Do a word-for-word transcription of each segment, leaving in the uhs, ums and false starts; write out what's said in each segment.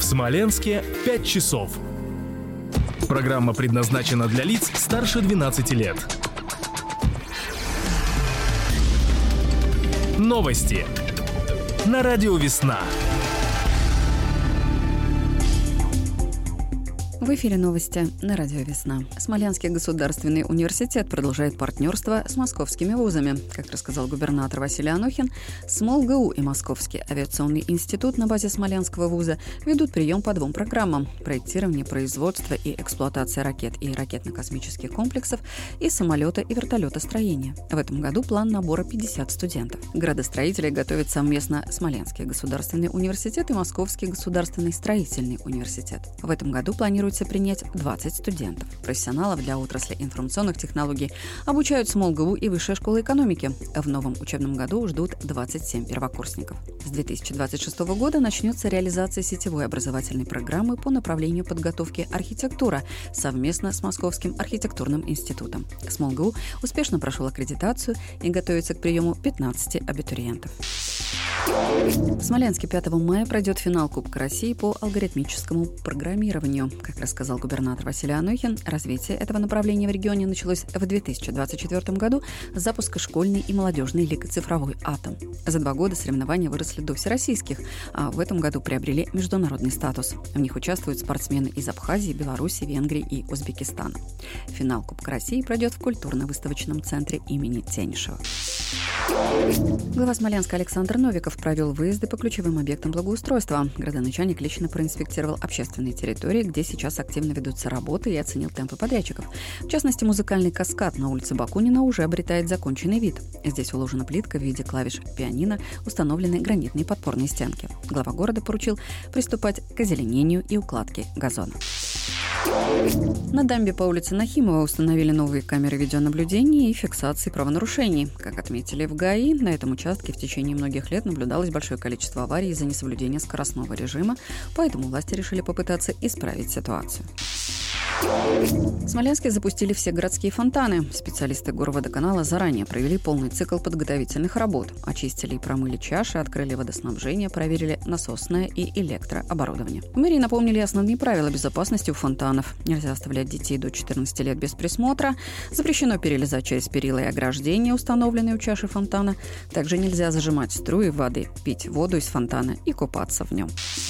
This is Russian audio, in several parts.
В Смоленске пять часов. Программа предназначена для лиц старше двенадцати лет. Новости на радио «Весна». В эфире новости на радио «Весна». Смоленский государственный университет продолжает партнерство с московскими вузами. Как рассказал губернатор Василий Анохин, СмолГУ и Московский авиационный институт на базе Смоленского вуза ведут прием по двум программам – проектирование, производство и эксплуатация ракет и ракетно-космических комплексов и самолета и вертолетостроения. В этом году план набора пятьдесят студентов. Градостроителей готовят совместно Смоленский государственный университет и Московский государственный строительный университет. В этом году планируется принять двадцать студентов. Профессионалов для отрасли информационных технологий обучают СмолГУ и Высшая школа экономики. В новом учебном году ждут двадцать семь первокурсников. С две тысячи двадцать шестого года начнется реализация сетевой образовательной программы по направлению подготовки архитектура совместно с Московским архитектурным институтом. СмолГУ успешно прошел аккредитацию и готовится к приему пятнадцати абитуриентов. В Смоленске пятого мая пройдет финал Кубка России по алгоритмическому программированию. Как рассказал губернатор Василий Анохин, развитие этого направления в регионе началось в две тысячи двадцать четвёртом году с запуска школьной и молодежной лиги «Цифровой атом». За два года соревнования выросли до всероссийских, а в этом году приобрели международный статус. В них участвуют спортсмены из Абхазии, Беларуси, Венгрии и Узбекистана. Финал Кубка России пройдет в культурно-выставочном центре имени Тенишева. Глава Смоленска Александр Новиков провел выезды по ключевым объектам благоустройства. Градоначальник лично проинспектировал общественные территории, где сейчас активно ведутся работы, и оценил темпы подрядчиков. В частности, музыкальный каскад на улице Бакунина уже обретает законченный вид. Здесь уложена плитка в виде клавиш пианино, установлены гранитные подпорные стенки. Глава города поручил приступать к озеленению и укладке газона. На дамбе по улице Нахимова установили новые камеры видеонаблюдения и фиксации правонарушений. Как отметили в ГАИ, на этом участке в течение многих лет наблюдалось большое количество аварий из-за несоблюдения скоростного режима, поэтому власти решили попытаться исправить ситуацию. В Смоленске запустили все городские фонтаны. Специалисты горводоканала заранее провели полный цикл подготовительных работ. Очистили и промыли чаши, открыли водоснабжение, проверили насосное и электрооборудование. В мэрии напомнили основные правила безопасности у фонтанов. Нельзя оставлять детей до четырнадцати лет без присмотра. Запрещено перелезать через перила и ограждения, установленные у чаши фонтана. Также нельзя зажимать струи воды, пить воду из фонтана и купаться в нем.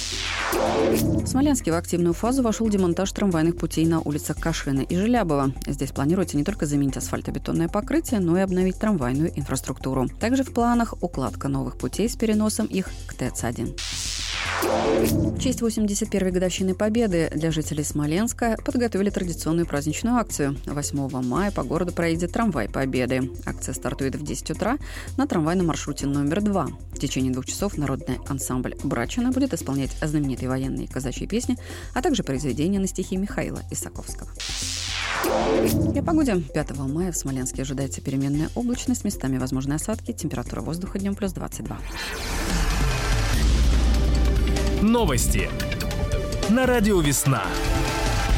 В Смоленске в активную фазу вошел демонтаж трамвайных путей на улицах Кашина и Желябова. Здесь планируется не только заменить асфальтобетонное покрытие, но и обновить трамвайную инфраструктуру. Также в планах укладка новых путей с переносом их к ТЭЦ один. В честь восемьдесят первой годовщины Победы для жителей Смоленска подготовили традиционную праздничную акцию. восьмого мая по городу проедет трамвай Победы. Акция стартует в десять утра на трамвайном маршруте номер два. В течение двух часов народный ансамбль «Брачина» будет исполнять знаменитые военные казачьи песни, а также произведения на стихи Михаила Исаковского. И о погоде. пятого мая в Смоленске ожидается переменная облачность, местами возможны осадки, температура воздуха днем плюс двадцать два. Новости на радио «Весна».